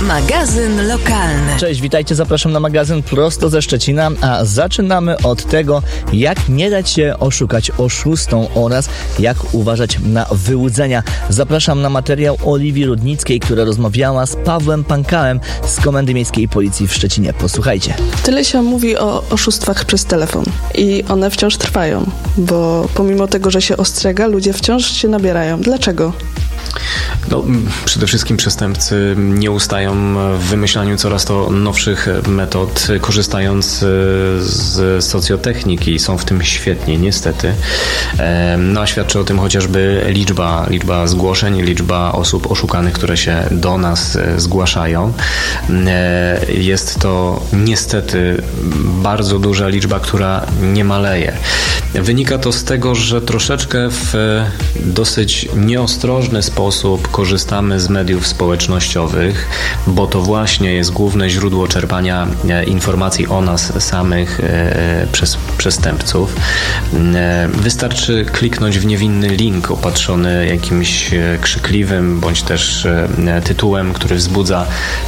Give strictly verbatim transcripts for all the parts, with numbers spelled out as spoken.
Magazyn lokalny. Cześć, witajcie, zapraszam na magazyn prosto ze Szczecina, a zaczynamy od tego, jak nie dać się oszukać oszustom oraz jak uważać na wyłudzenia. Zapraszam na materiał Oliwii Rudnickiej, która rozmawiała z Pawłem Pankałem z Komendy Miejskiej Policji w Szczecinie. Posłuchajcie. Tyle się mówi o oszustwach przez telefon i one wciąż trwają, bo pomimo tego, że się ostrzega, ludzie wciąż się nabierają. Dlaczego? No, przede wszystkim przestępcy nie ustają w wymyślaniu coraz to nowszych metod, korzystając z socjotechniki. Są w tym świetni, niestety. No, a świadczy o tym chociażby liczba, liczba zgłoszeń, liczba osób oszukanych, które się do nas zgłaszają. Jest to niestety bardzo duża liczba, która nie maleje. Wynika to z tego, że troszeczkę w dosyć nieostrożny sposób korzystamy z mediów społecznościowych, bo to właśnie jest główne źródło czerpania informacji o nas samych przez przestępców. Wystarczy kliknąć w niewinny link opatrzony jakimś krzykliwym bądź też tytułem, który wzbudza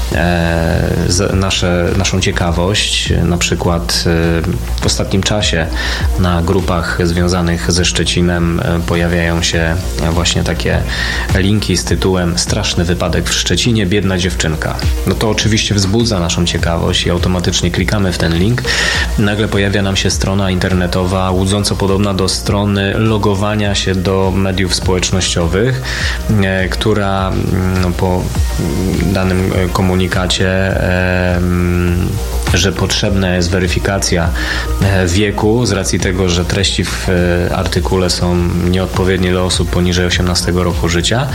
nasze, naszą ciekawość. Na przykład w ostatnim czasie na grupach związanych ze Szczecinem pojawiają się właśnie takie linki z tytułem "Straszny wypadek w Szczecinie, biedna dziewczynka". No to oczywiście wzbudza naszą ciekawość i automatycznie klikamy w ten link. Nagle pojawia nam się strona internetowa łudząco podobna do strony logowania się do mediów społecznościowych, która no, po danym komunikacie że potrzebna jest weryfikacja wieku z racji tego, że treści w artykule są nieodpowiednie dla osób poniżej osiemnastego roku życia.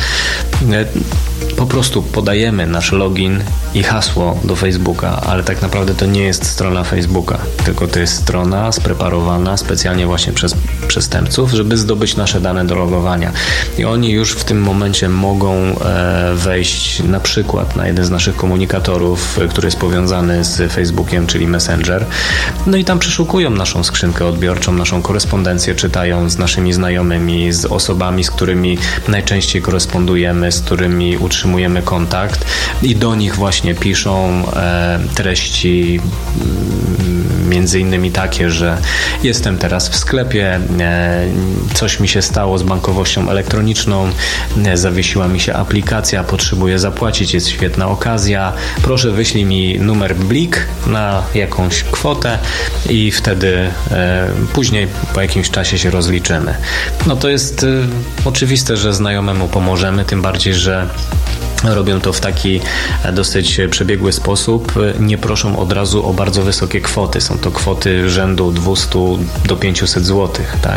Po prostu podajemy nasz login i hasło do Facebooka, ale tak naprawdę to nie jest strona Facebooka, tylko to jest strona spreparowana specjalnie właśnie przez przestępców, żeby zdobyć nasze dane do logowania. I oni już w tym momencie mogą wejść na przykład na jeden z naszych komunikatorów, który jest powiązany z Facebookiem, czyli Messenger. No i tam przeszukują naszą skrzynkę odbiorczą, naszą korespondencję czytają z naszymi znajomymi, z osobami, z którymi najczęściej korespondujemy, z którymi utrzymujemy kontakt i do nich właśnie piszą e, treści m, między innymi takie, że jestem teraz w sklepie, e, coś mi się stało z bankowością elektroniczną, e, zawiesiła mi się aplikacja, potrzebuję zapłacić, jest świetna okazja, proszę wyślij mi numer Blik na jakąś kwotę i wtedy e, później po jakimś czasie się rozliczymy. No to jest e, oczywiste, że znajomemu pomożemy, tym bardziej, że robią to w taki dosyć przebiegły sposób. Nie proszą od razu o bardzo wysokie kwoty. Są to kwoty rzędu dwieście do pięciuset złotych. Tak?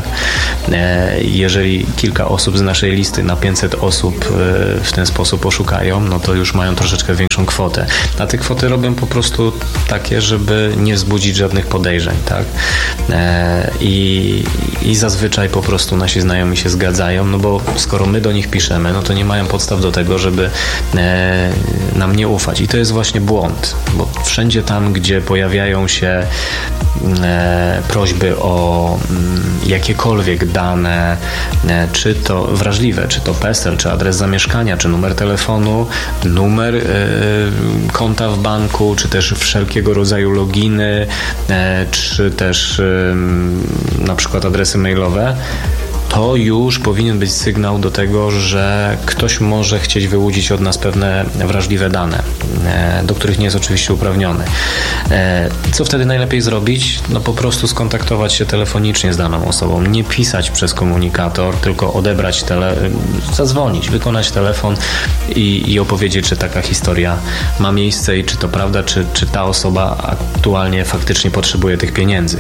Jeżeli kilka osób z naszej listy na pięćset osób w ten sposób oszukają, no to już mają troszeczkę większą kwotę. A te kwoty robią po prostu takie, żeby nie wzbudzić żadnych podejrzeń. Tak? I, i zazwyczaj po prostu nasi znajomi się zgadzają, no bo skoro my do nich piszemy, no to nie mają podstaw do tego, żeby nam nie ufać. I to jest właśnie błąd, bo wszędzie tam, gdzie pojawiają się prośby o jakiekolwiek dane, czy to wrażliwe, czy to PESEL, czy adres zamieszkania, czy numer telefonu, numer konta w banku, czy też wszelkiego rodzaju loginy, czy też na przykład adresy mailowe, to już powinien być sygnał do tego, że ktoś może chcieć wyłudzić od nas pewne wrażliwe dane, do których nie jest oczywiście uprawniony. Co wtedy najlepiej zrobić? No po prostu skontaktować się telefonicznie z daną osobą, nie pisać przez komunikator, tylko odebrać tele, zadzwonić, wykonać telefon i, i opowiedzieć, czy taka historia ma miejsce i czy to prawda, czy, czy ta osoba aktualnie faktycznie potrzebuje tych pieniędzy.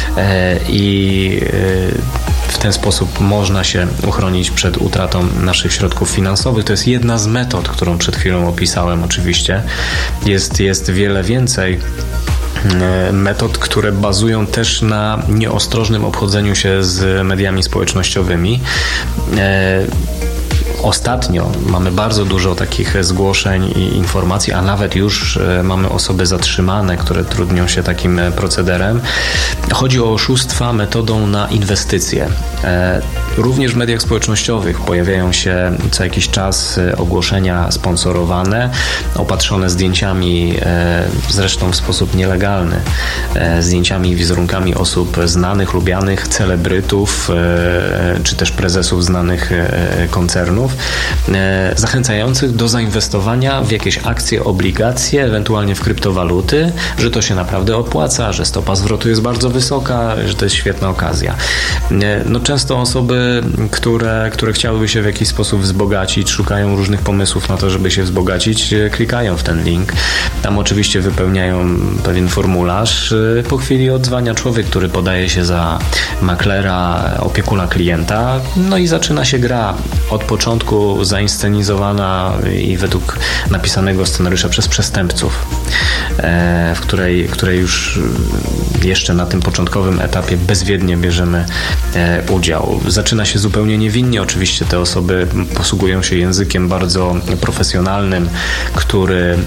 I w ten sposób można się uchronić przed utratą naszych środków finansowych. To jest jedna z metod, którą przed chwilą opisałem oczywiście. Jest, jest wiele więcej metod, które bazują też na nieostrożnym obchodzeniu się z mediami społecznościowymi. Ostatnio mamy bardzo dużo takich zgłoszeń i informacji, a nawet już mamy osoby zatrzymane, które trudnią się takim procederem. Chodzi o oszustwa metodą na inwestycje. Również w mediach społecznościowych pojawiają się co jakiś czas ogłoszenia sponsorowane, opatrzone zdjęciami, zresztą w sposób nielegalny, zdjęciami i wizerunkami osób znanych, lubianych, celebrytów, czy też prezesów znanych koncernów, zachęcających do zainwestowania w jakieś akcje, obligacje, ewentualnie w kryptowaluty, że to się naprawdę opłaca, że stopa zwrotu jest bardzo wysoka, że to jest świetna okazja. No często osoby, które, które chciałyby się w jakiś sposób wzbogacić, szukają różnych pomysłów na to, żeby się wzbogacić, klikają w ten link. Tam oczywiście wypełniają pewien formularz. Po chwili odzwania człowiek, który podaje się za maklera, opiekuna klienta, no i zaczyna się gra od początku zainscenizowana i według napisanego scenariusza przez przestępców, w której, której już jeszcze na tym początkowym etapie bezwiednie bierzemy udział. Zaczyna się zupełnie niewinnie. Oczywiście te osoby posługują się językiem bardzo profesjonalnym, który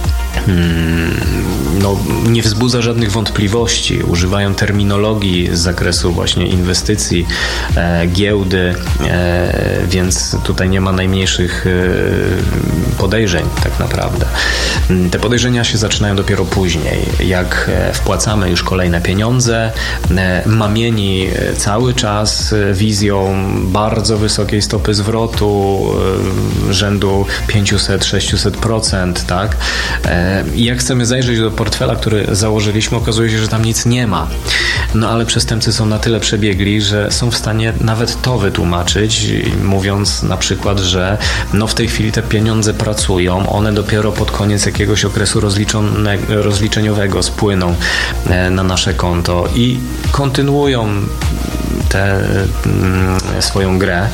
no, nie wzbudza żadnych wątpliwości. Używają terminologii z zakresu właśnie inwestycji, e, giełdy, e, więc tutaj nie ma najmniejszych e, podejrzeń tak naprawdę. Te podejrzenia się zaczynają dopiero później, jak wpłacamy już kolejne pieniądze, e, mamieni cały czas wizją bardzo wysokiej stopy zwrotu, e, rzędu pięćset do sześciuset procent, tak? E, I jak chcemy zajrzeć do portfela, który założyliśmy, okazuje się, że tam nic nie ma. No ale przestępcy są na tyle przebiegli, że są w stanie nawet to wytłumaczyć, mówiąc na przykład, że no w tej chwili te pieniądze pracują, one dopiero pod koniec jakiegoś okresu rozliczeniowego spłyną na nasze konto i kontynuują tę swoją grę.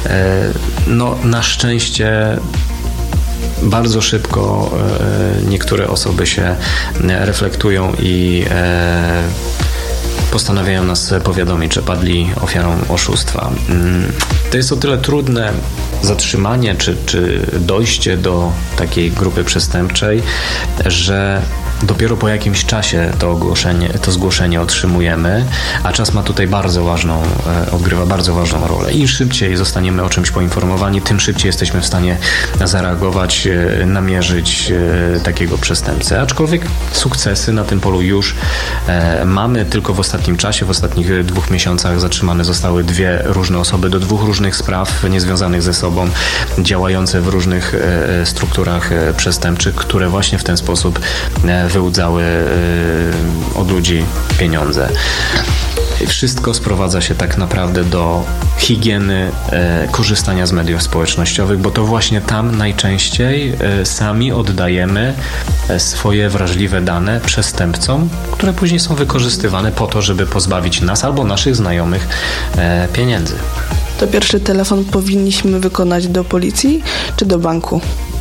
No na szczęście bardzo szybko e, niektóre osoby się reflektują i e, postanawiają nas powiadomić, że padli ofiarą oszustwa. To jest o tyle trudne zatrzymanie czy, czy dojście do takiej grupy przestępczej, że dopiero po jakimś czasie to ogłoszenie, to zgłoszenie otrzymujemy, a czas ma tutaj bardzo ważną, odgrywa bardzo ważną rolę. Im szybciej zostaniemy o czymś poinformowani, tym szybciej jesteśmy w stanie zareagować, namierzyć takiego przestępcę. Aczkolwiek sukcesy na tym polu już mamy. Tylko w ostatnim czasie, w ostatnich dwóch miesiącach zatrzymane zostały dwie różne osoby do dwóch różnych spraw niezwiązanych ze sobą, działające w różnych strukturach przestępczych, które właśnie w ten sposób wyłudzały od ludzi pieniądze. Wszystko sprowadza się tak naprawdę do higieny e, korzystania z mediów społecznościowych, bo to właśnie tam najczęściej e, sami oddajemy e, swoje wrażliwe dane przestępcom, które później są wykorzystywane po to, żeby pozbawić nas albo naszych znajomych e, pieniędzy. To pierwszy telefon powinniśmy wykonać do policji czy do banku?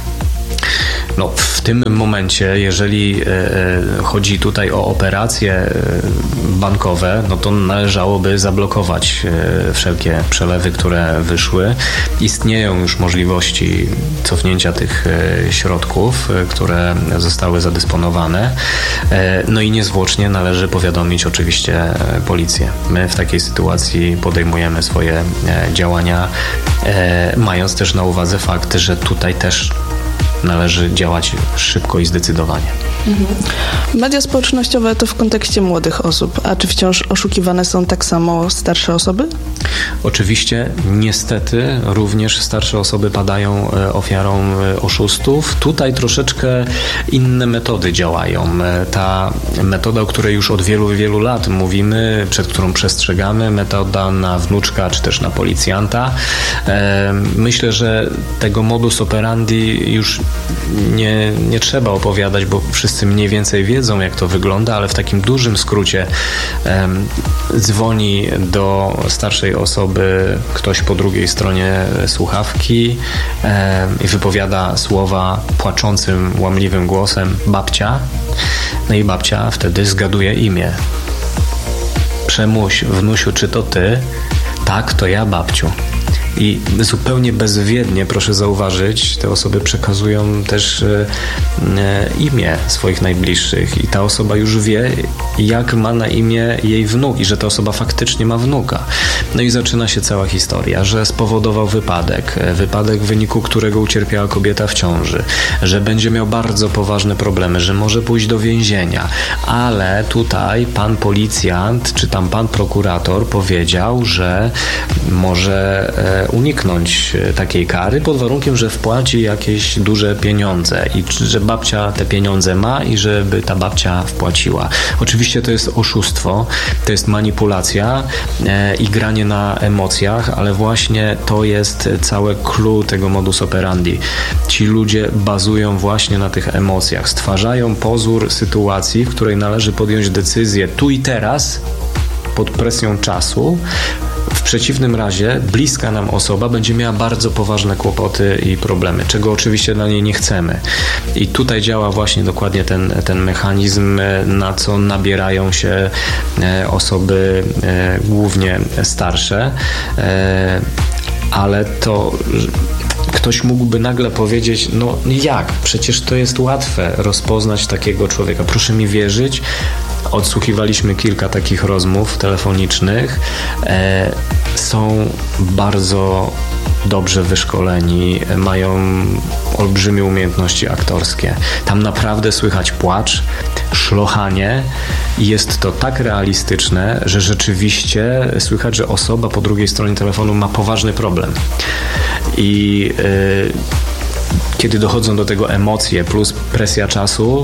No, w tym momencie, jeżeli e, chodzi tutaj o operacje e, bankowe, no to należałoby zablokować e, wszelkie przelewy, które wyszły. Istnieją już możliwości cofnięcia tych e, środków, e, które zostały zadysponowane. E, no i niezwłocznie należy powiadomić oczywiście e, policję. My w takiej sytuacji podejmujemy swoje e, działania, e, mając też na uwadze fakt, że tutaj też należy działać szybko i zdecydowanie. Mhm. Media społecznościowe to w kontekście młodych osób, a czy wciąż oszukiwane są tak samo starsze osoby? Oczywiście, niestety, również starsze osoby padają ofiarą oszustów. Tutaj troszeczkę inne metody działają. Ta metoda, o której już od wielu, wielu lat mówimy, przed którą przestrzegamy, metoda na wnuczka czy też na policjanta. Myślę, że tego modus operandi już nie, nie trzeba opowiadać, bo wszyscy mniej więcej wiedzą, jak to wygląda, ale w takim dużym skrócie em, dzwoni do starszej osoby ktoś po drugiej stronie słuchawki em, i wypowiada słowa płaczącym, łamliwym głosem babcia. No i babcia wtedy zgaduje imię. Przemuś, wnusiu, czy to ty? Tak, to ja, babciu. I zupełnie bezwiednie, proszę zauważyć, te osoby przekazują też e, imię swoich najbliższych i ta osoba już wie, jak ma na imię jej wnuk i że ta osoba faktycznie ma wnuka. No i zaczyna się cała historia, że spowodował wypadek, wypadek w wyniku którego ucierpiała kobieta w ciąży, że będzie miał bardzo poważne problemy, że może pójść do więzienia, ale tutaj pan policjant czy tam pan prokurator powiedział, że może uniknąć takiej kary pod warunkiem, że wpłaci jakieś duże pieniądze i że babcia te pieniądze ma i żeby ta babcia wpłaciła. Oczywiście to jest oszustwo, to jest manipulacja e, i granie na emocjach, ale właśnie to jest całe clue tego modus operandi. Ci ludzie bazują właśnie na tych emocjach, stwarzają pozór sytuacji, w której należy podjąć decyzję tu i teraz, pod presją czasu. W przeciwnym razie bliska nam osoba będzie miała bardzo poważne kłopoty i problemy, czego oczywiście dla niej nie chcemy. I tutaj działa właśnie dokładnie ten, ten mechanizm, na co nabierają się osoby głównie starsze, ale to ktoś mógłby nagle powiedzieć, no jak? Przecież to jest łatwe rozpoznać takiego człowieka. Proszę mi wierzyć, odsłuchiwaliśmy kilka takich rozmów telefonicznych. E, są bardzo dobrze wyszkoleni, mają olbrzymie umiejętności aktorskie. Tam naprawdę słychać płacz, szlochanie i jest to tak realistyczne, że rzeczywiście słychać, że osoba po drugiej stronie telefonu ma poważny problem. I yy, kiedy dochodzą do tego emocje plus presja czasu,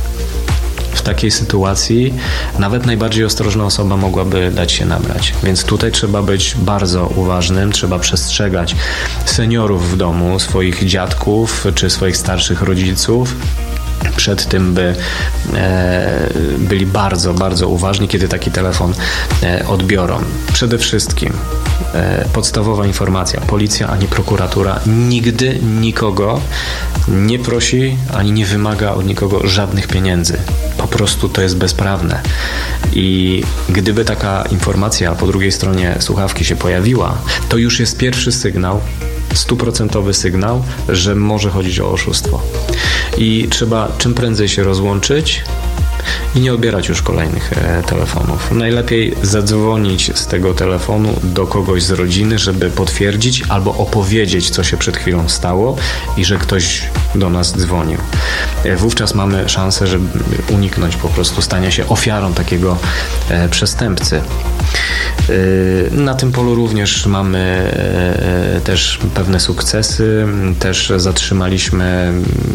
w takiej sytuacji nawet najbardziej ostrożna osoba mogłaby dać się nabrać. Więc tutaj trzeba być bardzo uważnym, trzeba przestrzegać seniorów w domu, swoich dziadków czy swoich starszych rodziców przed tym, by e, byli bardzo, bardzo uważni, kiedy taki telefon e, odbiorą. Przede wszystkim e, podstawowa informacja. Policja ani prokuratura nigdy nikogo nie prosi ani nie wymaga od nikogo żadnych pieniędzy. Po prostu to jest bezprawne. I gdyby taka informacja po drugiej stronie słuchawki się pojawiła, to już jest pierwszy sygnał, stuprocentowy sygnał, że może chodzić o oszustwo. I trzeba czym prędzej się rozłączyć i nie odbierać już kolejnych e, telefonów. Najlepiej zadzwonić z tego telefonu do kogoś z rodziny, żeby potwierdzić albo opowiedzieć, co się przed chwilą stało i że ktoś do nas dzwonił. E, wówczas mamy szansę, żeby uniknąć po prostu stania się ofiarą takiego e, przestępcy. Na tym polu również mamy też pewne sukcesy. Też zatrzymaliśmy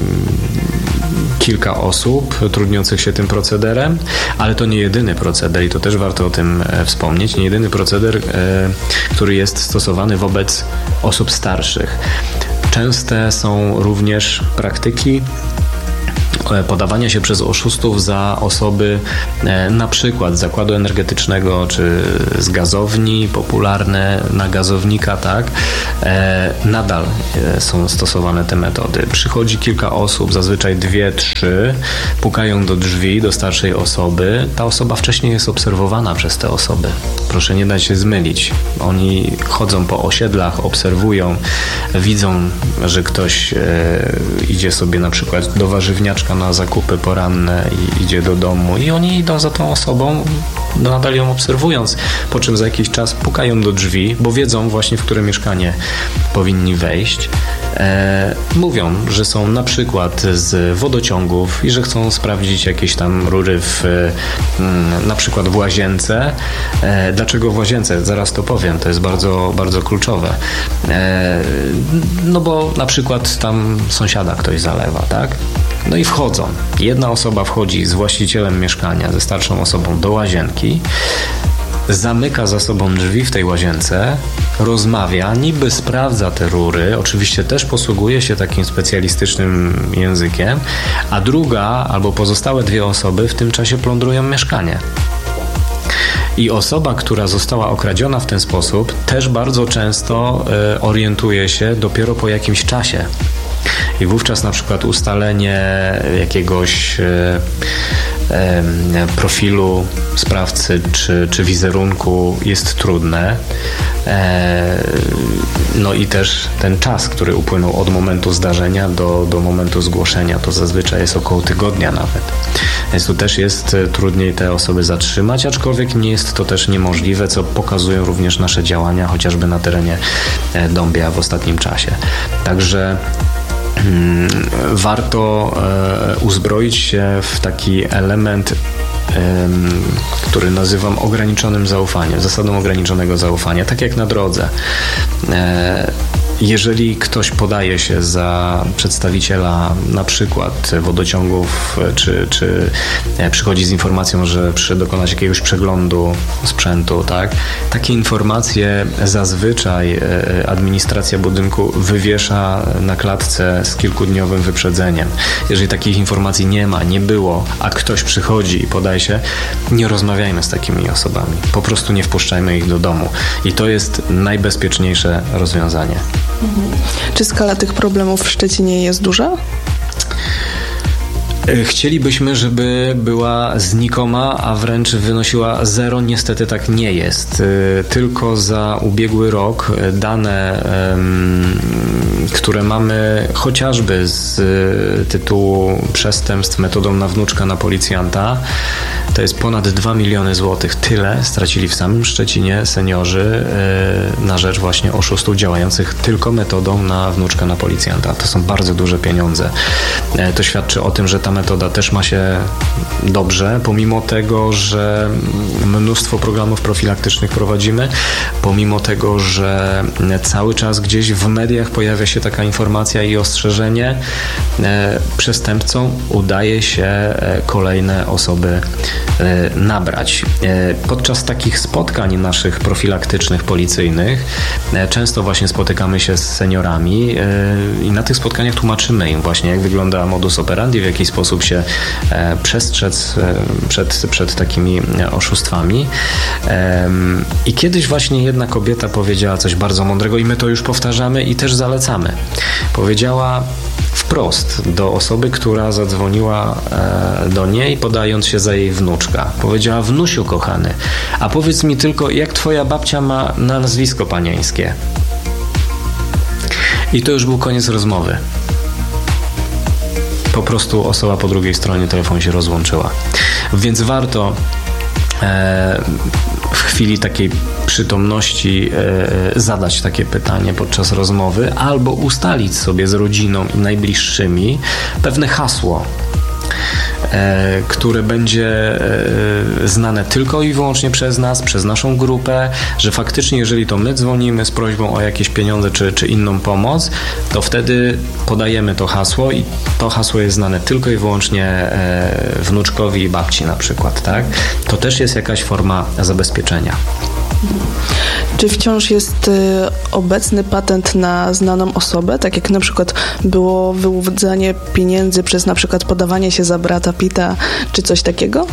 kilka osób trudniących się tym procederem, ale to nie jedyny proceder i to też warto o tym wspomnieć. Nie jedyny proceder, który jest stosowany wobec osób starszych. Częste są również praktyki podawania się przez oszustów za osoby na przykład z zakładu energetycznego czy z gazowni, popularne na gazownika, tak? Nadal są stosowane te metody. Przychodzi kilka osób, zazwyczaj dwie, trzy, pukają do drzwi do starszej osoby. Ta osoba wcześniej jest obserwowana przez te osoby. Proszę nie dać się zmylić. Oni chodzą po osiedlach, obserwują, widzą, że ktoś idzie sobie na przykład do warzywniaczka na zakupy poranne i idzie do domu i oni idą za tą osobą, nadal ją obserwując, po czym za jakiś czas pukają do drzwi, bo wiedzą właśnie, w które mieszkanie powinni wejść. E, mówią, że są na przykład z wodociągów i że chcą sprawdzić jakieś tam rury w, mm, na przykład w łazience. E, dlaczego w łazience? Zaraz to powiem, to jest bardzo, bardzo kluczowe. E, no bo na przykład tam sąsiada ktoś zalewa, tak? No i wchodzą. Jedna osoba wchodzi z właścicielem mieszkania, ze starszą osobą do łazienki, zamyka za sobą drzwi w tej łazience, rozmawia, niby sprawdza te rury, oczywiście też posługuje się takim specjalistycznym językiem, a druga albo pozostałe dwie osoby w tym czasie plądrują mieszkanie. I osoba, która została okradziona w ten sposób, też bardzo często y, orientuje się dopiero po jakimś czasie. I wówczas na przykład ustalenie jakiegoś profilu sprawcy czy, czy wizerunku jest trudne. No i też ten czas, który upłynął od momentu zdarzenia do, do momentu zgłoszenia, to zazwyczaj jest około tygodnia nawet. Więc tu też jest trudniej te osoby zatrzymać, aczkolwiek nie jest to też niemożliwe, co pokazują również nasze działania, chociażby na terenie Dąbia w ostatnim czasie. Także hmm, warto e, uzbroić się w taki element, który nazywam ograniczonym zaufaniem, zasadą ograniczonego zaufania, tak jak na drodze. Jeżeli ktoś podaje się za przedstawiciela na przykład wodociągów, czy, czy przychodzi z informacją, że przyszedł dokonać jakiegoś przeglądu sprzętu, tak? Takie informacje zazwyczaj administracja budynku wywiesza na klatce z kilkudniowym wyprzedzeniem. Jeżeli takich informacji nie ma, nie było, a ktoś przychodzi i podaje się, nie rozmawiajmy z takimi osobami. Po prostu nie wpuszczajmy ich do domu. I to jest najbezpieczniejsze rozwiązanie. Mhm. Czy skala tych problemów w Szczecinie jest duża? Chcielibyśmy, żeby była znikoma, a wręcz wynosiła zero. Niestety tak nie jest. Tylko za ubiegły rok dane, które mamy chociażby z tytułu przestępstw metodą na wnuczka na policjanta, to jest ponad dwa miliony złotych. Tyle stracili w samym Szczecinie seniorzy na rzecz właśnie oszustów działających tylko metodą na wnuczka na policjanta. To są bardzo duże pieniądze. To świadczy o tym, że ta metoda też ma się dobrze, pomimo tego, że mnóstwo programów profilaktycznych prowadzimy, pomimo tego, że cały czas gdzieś w mediach pojawia się taka informacja i ostrzeżenie, przestępcom udaje się kolejne osoby nabrać. Podczas takich spotkań naszych profilaktycznych, policyjnych często właśnie spotykamy się z seniorami i na tych spotkaniach tłumaczymy im właśnie, jak wygląda modus operandi, w jaki sposób się przestrzec przed, przed takimi oszustwami. I kiedyś właśnie jedna kobieta powiedziała coś bardzo mądrego i my to już powtarzamy i też zalecamy. Powiedziała wprost do osoby, która zadzwoniła do niej, podając się za jej wnuczka. Powiedziała: wnusiu kochany, a powiedz mi tylko, jak twoja babcia ma na nazwisko panieńskie? I to już był koniec rozmowy. Po prostu osoba po drugiej stronie telefonu się rozłączyła. Więc warto e, w chwili takiej przytomności e, zadać takie pytanie podczas rozmowy albo ustalić sobie z rodziną i najbliższymi pewne hasło, e, które będzie e, znane tylko i wyłącznie przez nas, przez naszą grupę, że faktycznie jeżeli to my dzwonimy z prośbą o jakieś pieniądze czy, czy inną pomoc, to wtedy podajemy to hasło i to hasło jest znane tylko i wyłącznie e, wnuczkowi i babci na przykład, tak? To też jest jakaś forma zabezpieczenia. Czy wciąż jest y, obecny patent na znaną osobę, tak jak na przykład było wyłudzanie pieniędzy przez na przykład podawanie się za brata Pitta, czy coś takiego?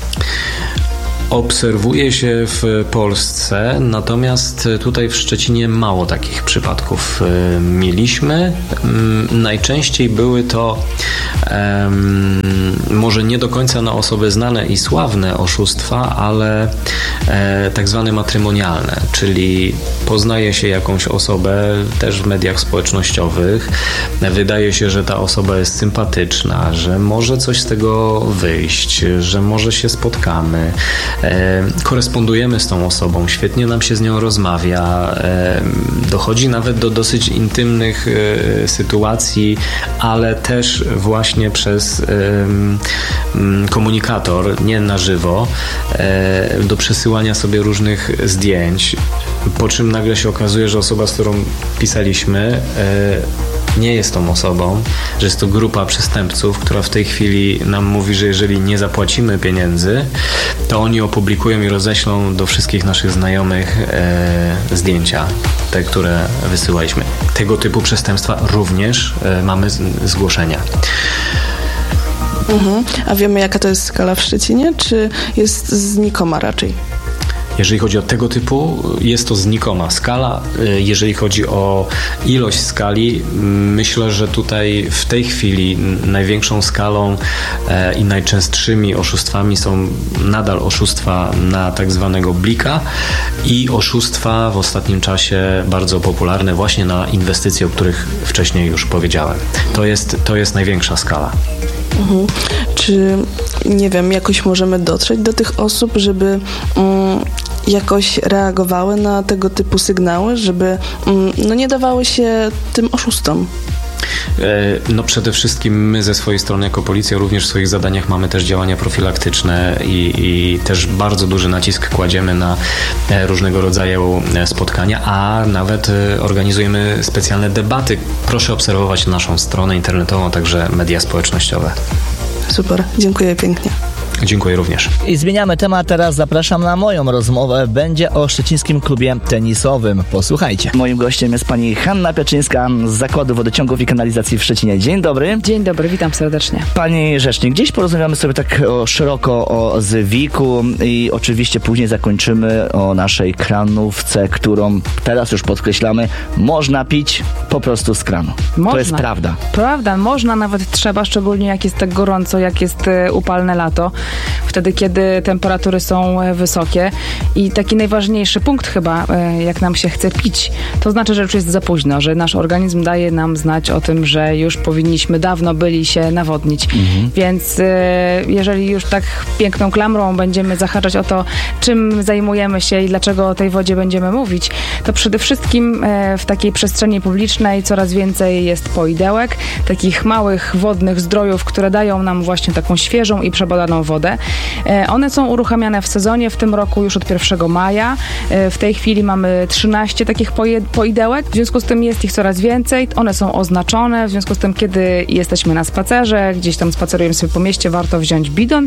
Obserwuje się w Polsce, natomiast tutaj w Szczecinie mało takich przypadków mieliśmy. Najczęściej były to um, może nie do końca na osoby znane i sławne oszustwa, ale e, tak zwane matrymonialne, czyli poznaje się jakąś osobę też w mediach społecznościowych, wydaje się, że ta osoba jest sympatyczna, że może coś z tego wyjść, że może się spotkamy. Korespondujemy z tą osobą, świetnie nam się z nią rozmawia, dochodzi nawet do dosyć intymnych sytuacji, ale też właśnie przez komunikator, nie na żywo, do przesyłania sobie różnych zdjęć, po czym nagle się okazuje, że osoba, z którą pisaliśmy, nie jest tą osobą, że jest to grupa przestępców, która w tej chwili nam mówi, że jeżeli nie zapłacimy pieniędzy, to oni opublikują i roześlą do wszystkich naszych znajomych e, zdjęcia, te, które wysyłaliśmy. Tego typu przestępstwa również e, mamy z, zgłoszenia. Mhm. A wiemy, jaka to jest skala w Szczecinie, czy jest znikoma raczej? Jeżeli chodzi o tego typu, jest to znikoma skala. Jeżeli chodzi o ilość skali, myślę, że tutaj w tej chwili największą skalą i najczęstszymi oszustwami są nadal oszustwa na tak zwanego blika i oszustwa w ostatnim czasie bardzo popularne właśnie na inwestycje, o których wcześniej już powiedziałem. To jest, to jest największa skala. Mhm. Czy, nie wiem, jakoś możemy dotrzeć do tych osób, żeby um, jakoś reagowały na tego typu sygnały, żeby um, no nie dawały się tym oszustom? No przede wszystkim my ze swojej strony jako policja również w swoich zadaniach mamy też działania profilaktyczne i, i też bardzo duży nacisk kładziemy na różnego rodzaju spotkania, a nawet organizujemy specjalne debaty. Proszę obserwować naszą stronę internetową, także media społecznościowe. Super, dziękuję pięknie. Dziękuję również. I zmieniamy temat, teraz zapraszam na moją rozmowę. Będzie o szczecińskim klubie tenisowym. Posłuchajcie. Moim gościem jest pani Hanna Pieczyńska z Zakładu Wodociągów i Kanalizacji w Szczecinie. Dzień dobry. Dzień dobry, witam serdecznie. Pani rzecznik, dziś porozmawiamy sobie tak o, szeroko o Zwiku i oczywiście później zakończymy o naszej kranówce, którą teraz już podkreślamy, można pić po prostu z kranu. Można. To jest prawda. Prawda, można, nawet trzeba, szczególnie jak jest tak gorąco, jak jest upalne lato. Wtedy, kiedy temperatury są wysokie. I taki najważniejszy punkt chyba, jak nam się chce pić, to znaczy, że już jest za późno, że nasz organizm daje nam znać o tym, że już powinniśmy dawno byli się nawodnić. Mhm. Więc jeżeli już tak piękną klamrą będziemy zahaczać o to, czym zajmujemy się i dlaczego o tej wodzie będziemy mówić, to przede wszystkim w takiej przestrzeni publicznej coraz więcej jest poidełek, takich małych wodnych zdrojów, które dają nam właśnie taką świeżą i przebadaną wodę. One są uruchamiane w sezonie, w tym roku już od pierwszego maja. W tej chwili mamy trzynaście takich poidełek, w związku z tym jest ich coraz więcej. One są oznaczone, w związku z tym, kiedy jesteśmy na spacerze, gdzieś tam spacerujemy sobie po mieście, warto wziąć bidon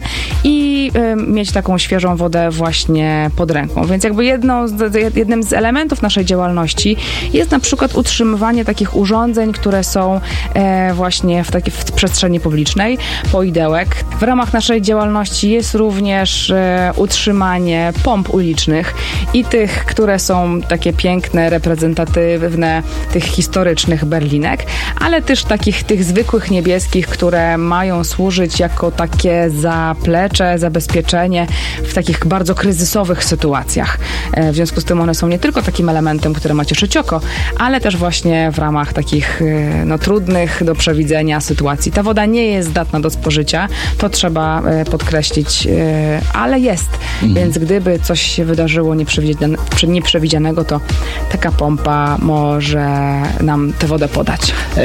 i y, mieć taką świeżą wodę właśnie pod ręką. Więc jakby jedną z, jednym z elementów naszej działalności jest na przykład utrzymywanie takich urządzeń, które są e, właśnie w takiej w przestrzeni publicznej, poidełek. W ramach naszej działalności jest również e, utrzymanie pomp ulicznych i tych, które są takie piękne, reprezentatywne tych historycznych berlinek, ale też takich tych zwykłych niebieskich, które mają służyć jako takie zaplecze, zabezpieczenie w takich bardzo kryzysowych sytuacjach. E, w związku z tym one są nie tylko takim elementem, który ma cieszyć oko, ale też właśnie w ramach takich e, no, trudnych do przewidzenia sytuacji. Ta woda nie jest zdatna do spożycia, to trzeba e, podkreślić, ale jest. Mhm. Więc gdyby coś się wydarzyło nieprzewidziane, nieprzewidzianego, to taka pompa może nam tę wodę podać. E-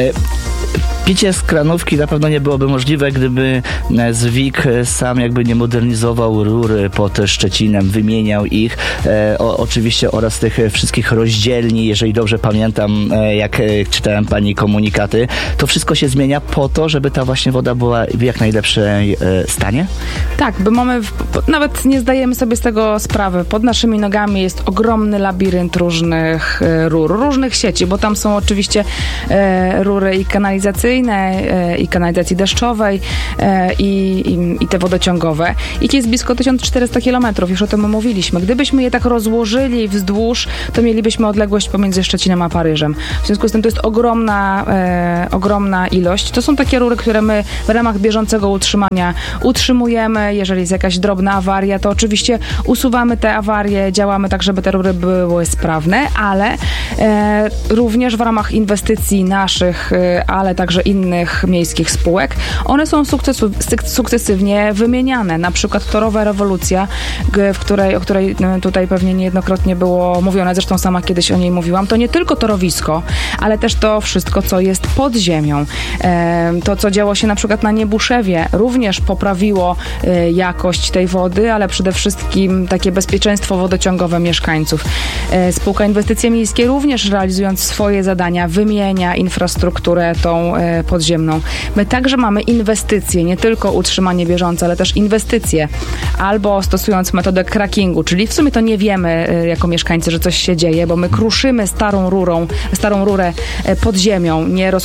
Picie z kranówki na pewno nie byłoby możliwe, gdyby Zwik sam jakby nie modernizował rury pod Szczecinem, wymieniał ich, e, o, oczywiście oraz tych wszystkich rozdzielni, jeżeli dobrze pamiętam, e, jak e, czytałem pani komunikaty, to wszystko się zmienia po to, żeby ta właśnie woda była w jak najlepszej e, stanie? Tak, bo mamy, w, nawet nie zdajemy sobie z tego sprawy, pod naszymi nogami jest ogromny labirynt różnych e, rur, różnych sieci, bo tam są oczywiście e, rury i kanalizacyjne, i kanalizacji deszczowej i, i, i te wodociągowe. Ich jest blisko tysiąc czterysta kilometrów, już o tym mówiliśmy. Gdybyśmy je tak rozłożyli wzdłuż, to mielibyśmy odległość pomiędzy Szczecinem a Paryżem. W związku z tym to jest ogromna, e, ogromna ilość. To są takie rury, które my w ramach bieżącego utrzymania utrzymujemy. Jeżeli jest jakaś drobna awaria, to oczywiście usuwamy te awarie, działamy tak, żeby te rury były sprawne, ale e, również w ramach inwestycji naszych, e, ale także innych miejskich spółek, one są sukcesu, sukcesywnie wymieniane. Na przykład Torowa Rewolucja, w której, o której tutaj pewnie niejednokrotnie było mówione, zresztą sama kiedyś o niej mówiłam, to nie tylko torowisko, ale też to wszystko, co jest pod ziemią. To, co działo się na przykład na Niebuszewie, również poprawiło jakość tej wody, ale przede wszystkim takie bezpieczeństwo wodociągowe mieszkańców. Spółka Inwestycje Miejskie również, realizując swoje zadania, wymienia infrastrukturę tą podziemną. My także mamy inwestycje, nie tylko utrzymanie bieżące, ale też inwestycje. Albo stosując metodę crackingu, czyli w sumie to nie wiemy jako mieszkańcy, że coś się dzieje, bo my kruszymy starą rurą, starą rurę pod ziemią, nie, roz,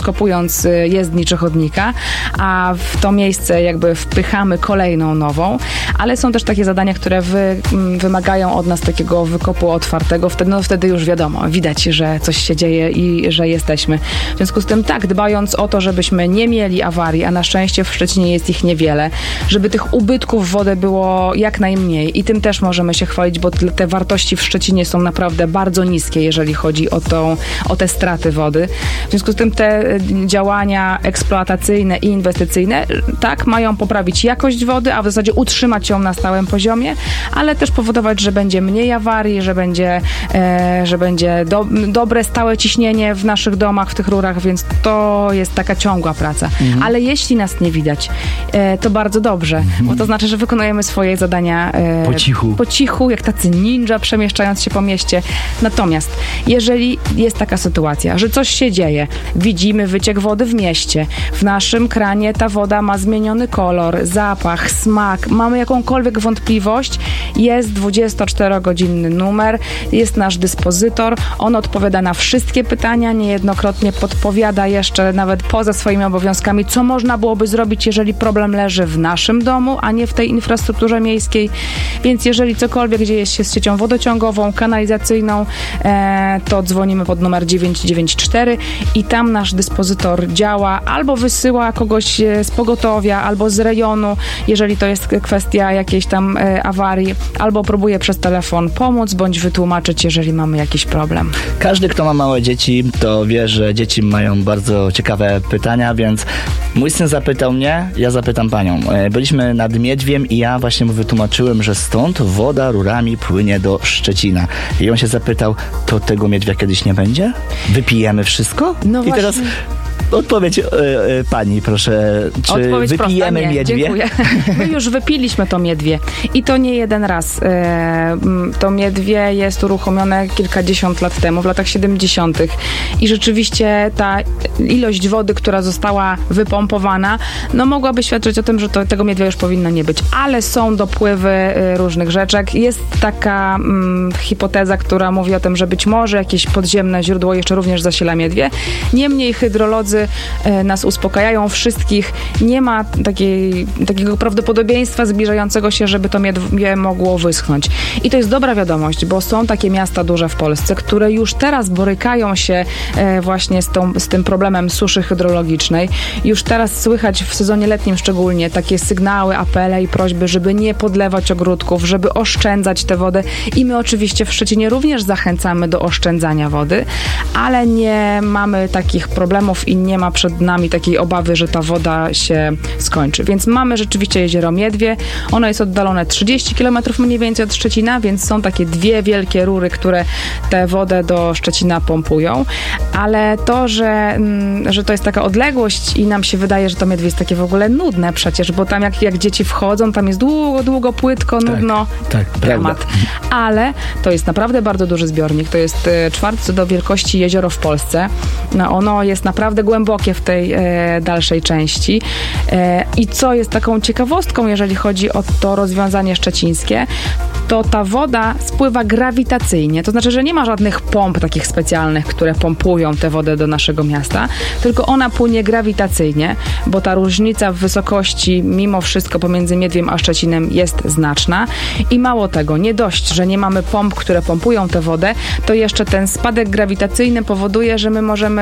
rozkopując jezdni czy chodnika, a w to miejsce jakby wpychamy kolejną nową, ale są też takie zadania, które wy, wymagają od nas takiego wykopu otwartego, wtedy, no wtedy już wiadomo, widać, że coś się dzieje i że jesteśmy. W związku z tym tak, dbając o to, żebyśmy nie mieli awarii, a na szczęście w Szczecinie jest ich niewiele, żeby tych ubytków w wodę było jak najmniej i tym też możemy się chwalić, bo te wartości w Szczecinie są naprawdę bardzo niskie, jeżeli chodzi o, tą, o te straty wody. W związku z tym te działania eksploatacyjne i inwestycyjne tak, mają poprawić jakość wody, a w zasadzie utrzymać ją na stałym poziomie, ale też powodować, że będzie mniej awarii, że będzie, e, że będzie do, dobre, stałe ciśnienie w naszych domach, w tych rurach, więc to jest taka ciągła praca. Mhm. Ale jeśli nas nie widać, e, to bardzo dobrze, mhm. bo to znaczy, że wykonujemy swoje zadania e, po cichu. po cichu, jak tacy ninja, przemieszczając się po mieście. Natomiast jeżeli jest taka sytuacja, że coś się dzieje, widzimy wyciek wody w mieście, w naszym kranie ta woda ma zmieniony kolor, zapach, smak, mamy jakąkolwiek wątpliwość, jest dwudziestoczterogodzinny numer, jest nasz dyspozytor, on odpowiada na wszystkie pytania, niejednokrotnie podpowiada jeszcze nawet poza swoimi obowiązkami, co można byłoby zrobić, jeżeli problem leży w naszym domu, a nie w tej infrastrukturze miejskiej. Więc jeżeli cokolwiek dzieje się z siecią wodociągową, kanalizacyjną, e, to dzwonimy pod numer dziewięć dziewięć cztery i tam nasz dyspozytor działa, albo wysyła kogoś z pogotowia, albo z rejonu, jeżeli to jest kwestia jakiejś tam e, awarii, albo próbuje przez telefon pomóc, bądź wytłumaczyć, jeżeli mamy jakiś problem. Każdy, kto ma małe dzieci, to wie, że dzieci mają bardzo ciekawe pytania, więc mój syn zapytał mnie, ja zapytam panią. Byliśmy nad Miedwiem i ja właśnie mu wytłumaczyłem, że stąd woda rurami płynie do Szczecina. I on się zapytał, to tego Miedwia kiedyś nie będzie? Wypijemy wszystko? No I teraz odpowiedź e, e, pani, proszę. Czy Odpowiedź wypijemy prosta, nie, miedwie? Dziękuję. My już wypiliśmy to miedwie. I to nie jeden raz. E, to miedwie jest uruchomione kilkadziesiąt lat temu, w latach siedemdziesiątych. I rzeczywiście ta ilość wody, która została wypompowana, no mogłaby świadczyć o tym, że to, tego miedwia już powinno nie być. Ale są dopływy e, różnych rzeczek. Jest taka mm, hipoteza, która mówi o tym, że być może jakieś podziemne źródło jeszcze również zasila miedwie. Niemniej hydrolodzy nas uspokajają wszystkich. Nie ma takiej, takiego prawdopodobieństwa zbliżającego się, żeby to miedwie mogło wyschnąć. I to jest dobra wiadomość, bo są takie miasta duże w Polsce, które już teraz borykają się właśnie z, tą, z tym problemem suszy hydrologicznej. Już teraz słychać w sezonie letnim szczególnie takie sygnały, apele i prośby, żeby nie podlewać ogródków, żeby oszczędzać tę wodę. I my oczywiście w Szczecinie również zachęcamy do oszczędzania wody, ale nie mamy takich problemów i nie ma przed nami takiej obawy, że ta woda się skończy. Więc mamy rzeczywiście jezioro Miedwie. Ono jest oddalone trzydzieści kilometrów mniej więcej od Szczecina, więc są takie dwie wielkie rury, które tę wodę do Szczecina pompują. Ale to, że, że to jest taka odległość i nam się wydaje, że to Miedwie jest takie w ogóle nudne przecież, bo tam jak, jak dzieci wchodzą, tam jest długo, długo, płytko, tak, nudno. Tak, dramat. Ale to jest naprawdę bardzo duży zbiornik. To jest czwarte co do wielkości jezioro w Polsce. No, ono jest naprawdę głębokie w tej e, dalszej części. E, I co jest taką ciekawostką, jeżeli chodzi o to rozwiązanie szczecińskie, to ta woda spływa grawitacyjnie. To znaczy, że nie ma żadnych pomp takich specjalnych, które pompują tę wodę do naszego miasta, tylko ona płynie grawitacyjnie, bo ta różnica w wysokości mimo wszystko pomiędzy Miedwiem a Szczecinem jest znaczna. I mało tego, nie dość, że nie mamy pomp, które pompują tę wodę, to jeszcze ten spadek grawitacyjny powoduje, że my możemy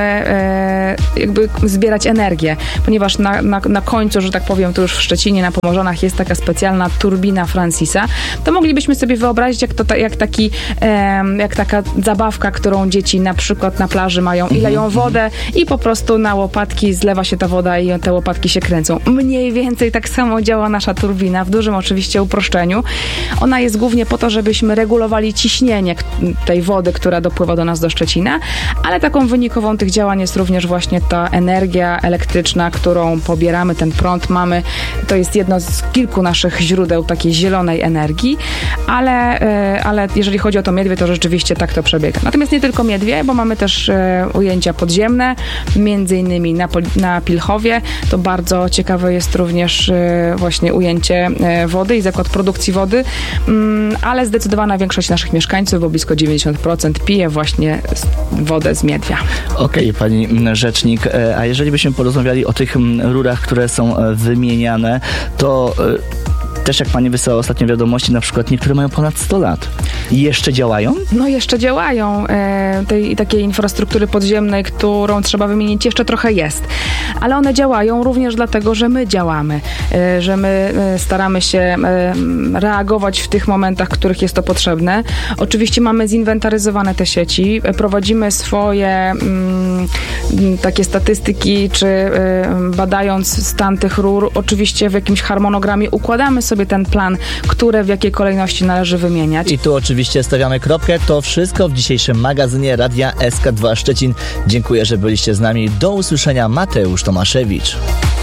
e, jakby zbierać energię, ponieważ na, na, na końcu, że tak powiem, to już w Szczecinie, na Pomorzanach jest taka specjalna turbina Francisa, to moglibyśmy sobie wyobrazić, jak, to, jak, taki, e, jak taka zabawka, którą dzieci na przykład na plaży mają i leją wodę i po prostu na łopatki zlewa się ta woda i te łopatki się kręcą. Mniej więcej tak samo działa nasza turbina, w dużym oczywiście uproszczeniu. Ona jest głównie po to, żebyśmy regulowali ciśnienie tej wody, która dopływa do nas do Szczecina, ale taką wynikową tych działań jest również właśnie ta energia elektryczna, którą pobieramy, ten prąd mamy to jest jedno z kilku naszych źródeł takiej zielonej energii, ale, ale jeżeli chodzi o to miedwie, to rzeczywiście tak to przebiega. Natomiast nie tylko miedwie, bo mamy też ujęcia podziemne, między innymi na, na Pilchowie. To bardzo ciekawe jest również właśnie ujęcie wody i zakład produkcji wody, ale zdecydowana większość naszych mieszkańców, bo blisko dziewięćdziesiąt procent pije właśnie wodę z miedwia. Okej, okay, pani rzecznik, a jeżeli byśmy porozmawiali o tych rurach, które są wymieniane, to też jak pani wysłała ostatnio wiadomości, na przykład niektóre mają ponad sto lat. I jeszcze działają? No jeszcze działają. E, tej takiej infrastruktury podziemnej, którą trzeba wymienić, jeszcze trochę jest. Ale one działają również dlatego, że my działamy. E, że my e, staramy się e, reagować w tych momentach, w których jest to potrzebne. Oczywiście mamy zinwentaryzowane te sieci. E, prowadzimy swoje mm, takie statystyki, czy e, badając stan tych rur, oczywiście w jakimś harmonogramie układamy sobie ten plan, które w jakiej kolejności należy wymieniać. I tu oczywiście stawiamy kropkę. To wszystko w dzisiejszym magazynie Radia S K dwa Szczecin. Dziękuję, że byliście z nami. Do usłyszenia. Mateusz Tomaszewicz.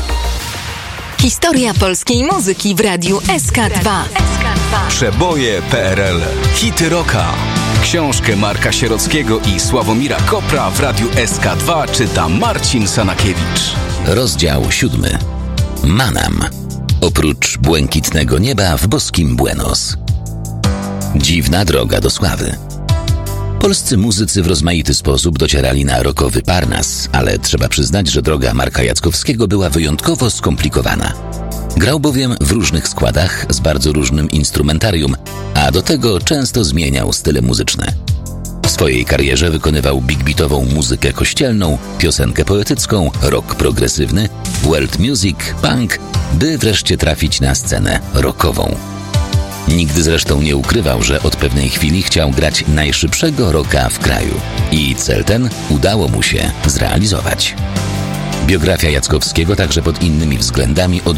Historia polskiej muzyki w Radiu S K dwa. Przeboje P R L. Hity rocka. Książkę Marka Sierockiego i Sławomira Kopra w Radiu S K dwa czyta Marcin Sanakiewicz. Rozdział siódmy. Manam. Oprócz błękitnego nieba w boskim Buenos. Dziwna droga do sławy. Polscy muzycy w rozmaity sposób docierali na rockowy Parnas, ale trzeba przyznać, że droga Marka Jackowskiego była wyjątkowo skomplikowana. Grał bowiem w różnych składach z bardzo różnym instrumentarium, a do tego często zmieniał style muzyczne. W swojej karierze wykonywał big beatową muzykę kościelną, piosenkę poetycką, rock progresywny, world music, punk, by wreszcie trafić na scenę rockową. Nigdy zresztą nie ukrywał, że od pewnej chwili chciał grać najszybszego rocka w kraju. I cel ten udało mu się zrealizować. Biografia Jackowskiego także pod innymi względami